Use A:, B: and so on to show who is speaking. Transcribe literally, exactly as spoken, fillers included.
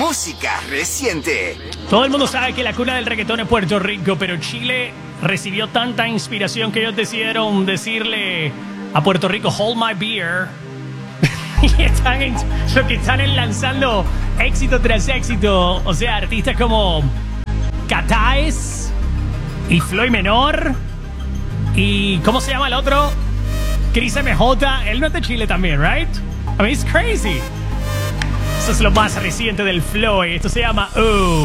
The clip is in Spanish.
A: música reciente.
B: Todo el mundo sabe que la cuna del reggaetón es Puerto Rico, pero Chile recibió tanta inspiración que ellos decidieron decirle a Puerto Rico, hold my beer. Y están en, lo que están es lanzando éxito tras éxito. O sea, artistas como Cataes y Floyd Menor. Y ¿cómo se llama el otro? Chris M J. Él no es de Chile también, right? I mean, it's crazy. Eso es lo más reciente del Floyd. Esto se llama Oh.